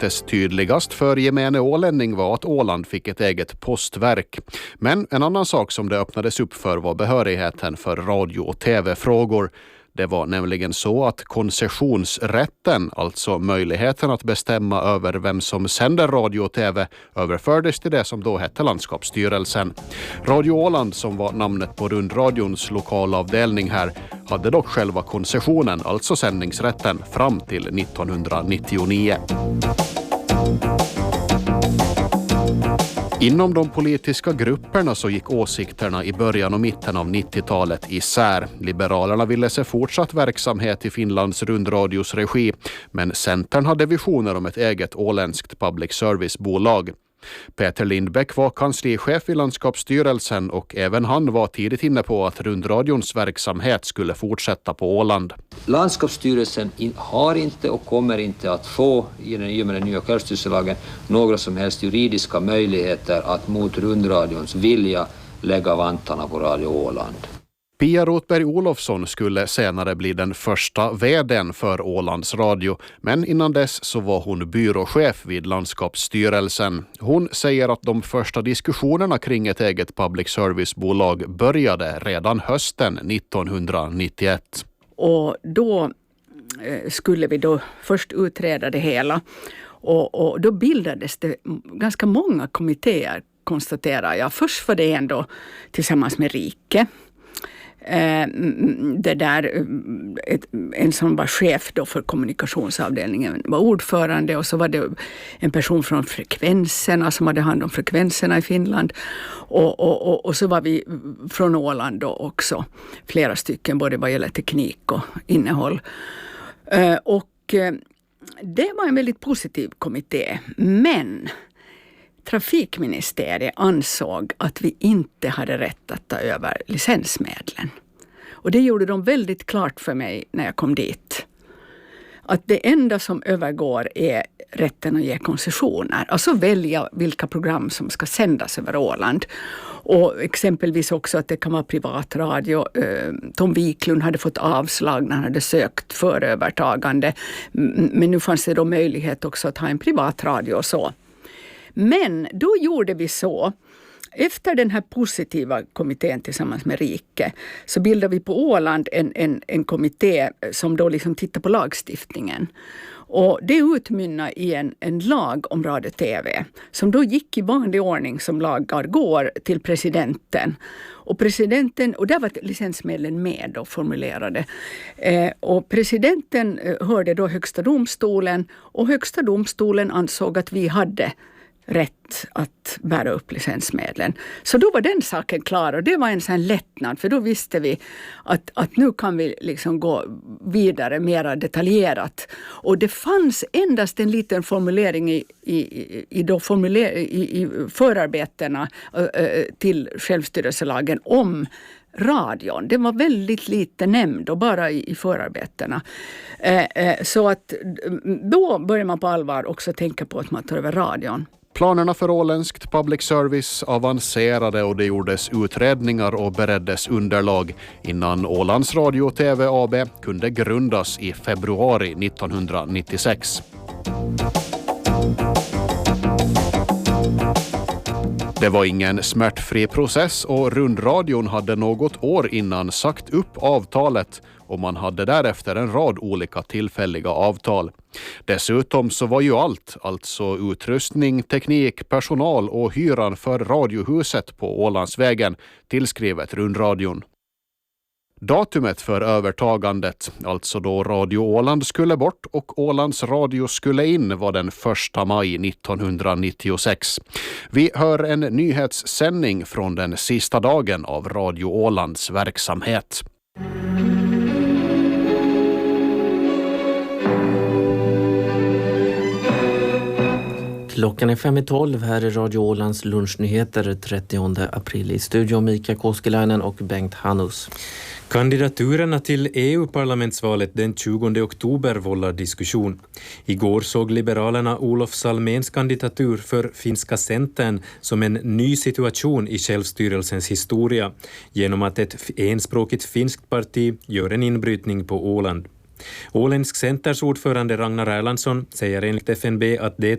märktes tydligast för gemene ålänning var att Åland fick ett eget postverk. Men en annan sak som det öppnades upp för var behörigheten för radio- och tv-frågor. Det var nämligen så att koncessionsrätten, alltså möjligheten att bestämma över vem som sänder radio och tv, överfördes till det som då hette landskapsstyrelsen. Radio Åland, som var namnet på rundradions lokalavdelning här, hade dock själva koncessionen, alltså sändningsrätten, fram till 1999. Inom de politiska grupperna så gick åsikterna i början och mitten av 90-talet isär. Liberalerna ville se fortsatt verksamhet i Finlands rundradios regi, men Centern hade visioner om ett eget åländskt public service-bolag. Peter Lindbäck var kanslichef i landskapsstyrelsen och även han var tidigt inne på att rundradions verksamhet skulle fortsätta på Åland. Landskapsstyrelsen har inte och kommer inte att få i och med den nya självstyrelselagen några som helst juridiska möjligheter att mot rundradions vilja lägga vantarna på Radio Åland. Pia Rotberg Olofsson skulle senare bli den första vdn för Ålands Radio, men innan dess så var hon byråchef vid landskapsstyrelsen. Hon säger att de första diskussionerna kring ett eget public service-bolag började redan hösten 1991. Och då skulle vi då först utreda det hela och då bildades det ganska många kommittéer, konstaterar jag. Först var det ändå tillsammans med Rike. Det där, en som var chef då för kommunikationsavdelningen var ordförande, och så var det en person från frekvenserna som hade hand om frekvenserna i Finland, och så var vi från Åland då också, flera stycken, både vad gäller teknik och innehåll. Och det var en väldigt positiv kommitté, men Trafikministeriet ansåg att vi inte hade rätt att ta över licensmedlen. Och det gjorde de väldigt klart för mig när jag kom dit. Att det enda som övergår är rätten att ge koncessioner. Alltså välja vilka program som ska sändas över Åland. Och exempelvis också att det kan vara privatradio. Tom Wiklund hade fått avslag när han hade sökt för övertagande. Men nu fanns det då möjlighet också att ha en privatradio och så. Men då gjorde vi så, efter den här positiva kommittén tillsammans med Rike, så bildade vi på Åland en kommitté som då liksom tittar på lagstiftningen. Och det utmynnar i en lag om radio-tv som då gick i vanlig ordning som lagar går till presidenten. Och presidenten, och där var licensmedlen med och formulerade. Och presidenten hörde då Högsta domstolen, och Högsta domstolen ansåg att vi hade rätt att bära upp licensmedlen. Så då var den saken klar, och det var en sån lättnad, för då visste vi att nu kan vi liksom gå vidare mer detaljerat. Och det fanns endast en liten formulering i förarbetena till självstyrelselagen om radion. Det var väldigt lite nämnd och bara i förarbetena. Så att då börjar man på allvar också tänka på att man tar över radion. Planerna för åländskt public service avancerade och det gjordes utredningar och bereddes underlag innan Ålands Radio och TV AB kunde grundas i februari 1996. Det var ingen smärtfri process och rundradion hade något år innan sagt upp avtalet och man hade därefter en rad olika tillfälliga avtal. Dessutom så var ju allt, alltså utrustning, teknik, personal och hyran för radiohuset på Ålandsvägen, tillskrivet rundradion. Datumet för övertagandet, alltså då Radio Åland skulle bort och Ålands Radio skulle in, var den 1 maj 1996. Vi hör en nyhetssändning från den sista dagen av Radio Ålands verksamhet. Klockan är 5:12, här är Radio Ålands lunchnyheter 30 april. I studion Mika Koskelainen och Bengt Hannus. Kandidaturerna till EU-parlamentsvalet den 20 oktober vållar diskussion. Igår såg Liberalerna Olof Salméns kandidatur för finska Centern som en ny situation i självstyrelsens historia genom att ett enspråkigt finskt parti gör en inbrytning på Åland. Åländsk Centers ordförande Ragnar Erlandsson säger enligt FNB att det